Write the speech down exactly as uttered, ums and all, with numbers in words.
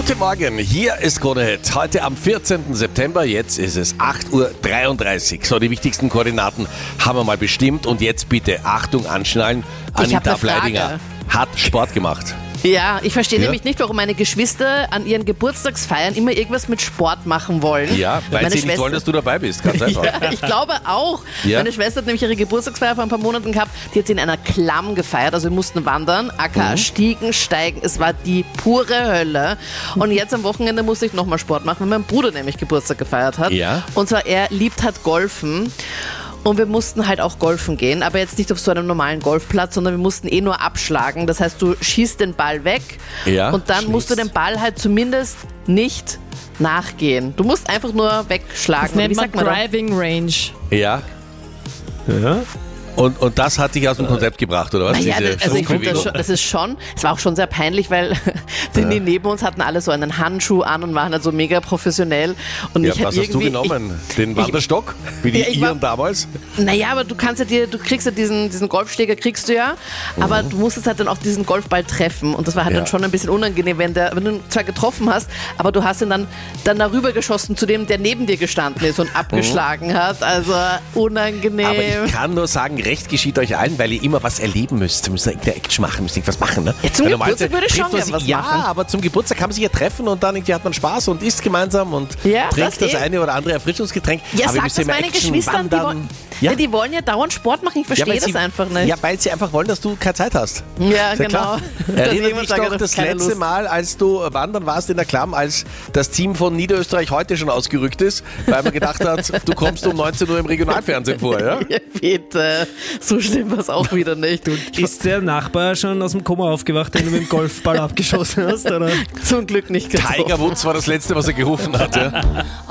Guten Morgen, hier ist Krone Hit. Heute am vierzehnten September, jetzt ist es acht Uhr dreiunddreißig. So, die wichtigsten Koordinaten haben wir mal bestimmt. Und jetzt bitte Achtung anschnallen. Anita Fleidinger hat Sport gemacht. Ja, ich verstehe Ja. nämlich nicht, warum meine Geschwister an ihren Geburtstagsfeiern immer irgendwas mit Sport machen wollen. Ja, weil meine sie nicht wollen, dass du dabei bist. Ganz einfach. Ja, ich glaube auch. Ja. Meine Schwester hat nämlich ihre Geburtstagsfeier vor ein paar Monaten gehabt. Die hat sie in einer Klamm gefeiert. Also wir mussten wandern, aka Mhm. Stiegen, steigen. Es war die pure Hölle. Und jetzt am Wochenende musste ich nochmal Sport machen, weil mein Bruder nämlich Geburtstag gefeiert hat. Ja. Und zwar er liebt halt Golfen. Und wir mussten halt auch golfen gehen, aber jetzt nicht auf so einem normalen Golfplatz, sondern wir mussten eh nur abschlagen. Das heißt, du schießt den Ball weg Ja, und dann musst du schießt. den Ball halt zumindest nicht nachgehen. Du musst einfach nur wegschlagen. Das nennt Wie man sagt man da? Driving Range. Ja. Ja. Und, und das hat dich aus dem Konzept gebracht, oder was? Naja, Diese das, also ich finde das, Sprungbewegung? schon- das ist schon, es war auch schon sehr peinlich, weil die Ja. neben uns hatten alle so einen Handschuh an und waren halt so mega professionell. Und Ja, ich hab was hast du irgendwie- genommen? Den Wanderstock? Wie die Ja, ich war- Iren damals? Ich, naja, aber du kannst ja dir, du kriegst ja diesen, diesen Golfschläger, kriegst du ja, aber du musstest halt dann auch diesen Golfball treffen. Und das war halt Ja. dann schon ein bisschen unangenehm, wenn, der, wenn du ihn zwar getroffen hast, aber du hast ihn dann, dann darüber geschossen zu dem, der neben dir gestanden ist und abgeschlagen hat. Also unangenehm. Aber ich kann nur sagen, recht geschieht euch allen, weil ihr immer was erleben müsst. Ihr müsst irgendeine Action machen, müsst irgendwas machen. Ne? Ja, zum Weil Geburtstag normalerweise würde ich schon trifft man gern sich- was Ja, machen. aber zum Geburtstag kann man sich ja treffen und dann irgendwie hat man Spaß und isst gemeinsam und Ja, trinkt das das eh. eine oder andere Erfrischungsgetränk. Ja, aber ihr sag müsst das immer meine Action, Geschwistern, die wandern. wollen, Ja. ja, die wollen ja dauernd Sport machen, ich Ja, verstehe weil das sie, einfach nicht. Ja, weil sie einfach wollen, dass du keine Zeit hast. Ja, Ist ja genau. klar. Dass Erinnere jemand dich sagt, doch er das hat keine letzte Lust. Mal, als du wandern warst in der Klamm, als das Team von Niederösterreich heute schon ausgerückt ist, weil man gedacht hat, du kommst um neunzehn Uhr im Regionalfernsehen vor, ja? Ja, bitte. So schlimm war es auch wieder nicht. Ist der Nachbar schon aus dem Koma aufgewacht, den du mit dem Golfball abgeschossen hast? Oder? Zum Glück nicht getroffen. Tiger Woods war das letzte, was er gerufen hat, ja?